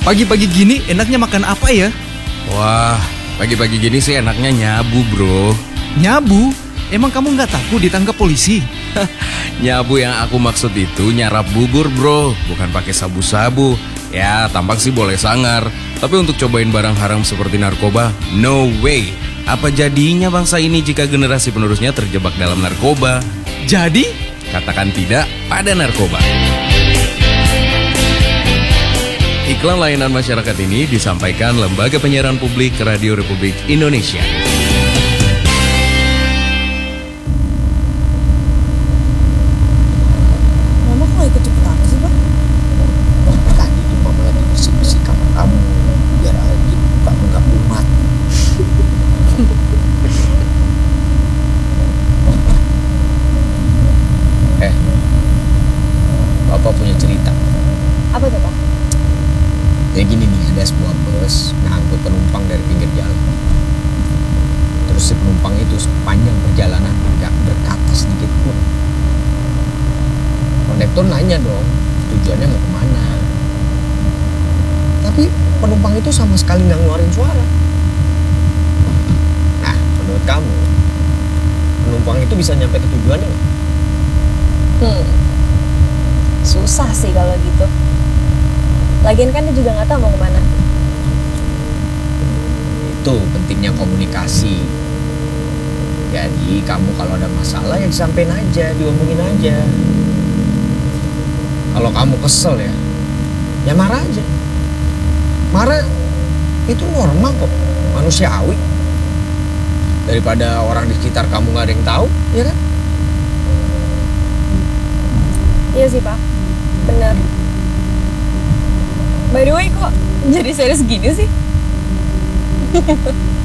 Pagi-pagi gini enaknya makan apa ya? Wah, pagi-pagi gini sih enaknya nyabu, bro. Nyabu? Emang kamu nggak takut ditangkap polisi? Nyabu yang aku maksud itu nyarap bubur, bro. Bukan pakai sabu-sabu. Ya, tampak sih boleh sangar. Tapi untuk cobain barang haram seperti narkoba, no way. Apa jadinya bangsa ini jika generasi penerusnya terjebak dalam narkoba? Jadi? Katakan tidak pada narkoba. Iklan layanan masyarakat ini disampaikan Lembaga Penyiaran Publik Radio Republik Indonesia. Mama kok ikut cepet apa sih, Pak? Tadi tuh mama lagi bersih-bersih kamar kamu biar aja kamu gak kumat. Bapak punya cerita. Apa tuh, Pak? Jadi gini nih, ada sebuah bus ngangkut penumpang dari pinggir jalan. Terus si penumpang itu sepanjang perjalanan gak berkata sedikit pun. Kondektur nanya dong, tujuannya mau kemana. Tapi penumpang itu sama sekali gak ngeluarin suara. Nah, menurut kamu, penumpang itu bisa nyampe ke tujuannya gak? Susah sih kalau gitu. Lagian kan dia juga nggak tahu mau kemana. Itu pentingnya komunikasi. Jadi kamu kalau ada masalah ya disampein aja, diomongin aja. Kalau kamu kesel ya marah aja. Marah itu normal kok, manusiawi. Daripada orang di sekitar kamu nggak ada yang tahu, ya kan? Iya sih, Pak. Bener. By the way, kok jadi serius gini sih?